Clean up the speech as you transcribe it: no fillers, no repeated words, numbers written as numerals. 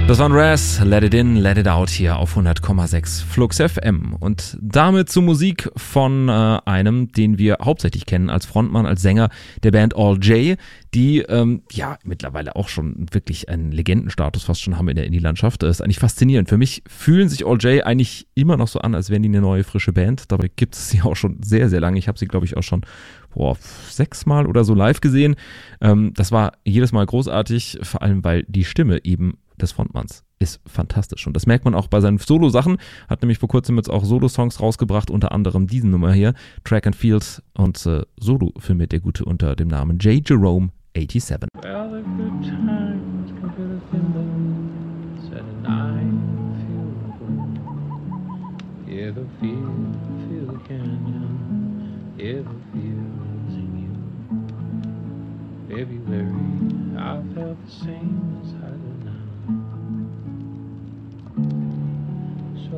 Das war ein Raz, Let It In, Let It Out hier auf 100,6 Flux FM. Und damit zur Musik von einem, den wir hauptsächlich kennen als Frontmann, als Sänger der Band All J, die mittlerweile auch schon wirklich einen Legendenstatus fast schon haben in der Indie-Landschaft. Das ist eigentlich faszinierend. Für mich fühlen sich All J eigentlich immer noch so an, als wären die eine neue, frische Band. Dabei gibt es sie auch schon sehr, sehr lange. Ich habe sie, glaube ich, auch schon 6-mal oder so live gesehen. Das war jedes Mal großartig, vor allem, weil die Stimme eben des Frontmanns ist fantastisch. Und das merkt man auch bei seinen Solo-Sachen. Hat nämlich vor kurzem jetzt auch Solo-Songs rausgebracht, unter anderem diesen Nummer hier, Track and Field, und Solo filmiert der Gute unter dem Namen J. Jerome 87. Well, the good times can fill a thimble, said and I feel good. Hear the feel the canyon, hear the feels in you. February, I felt the same as I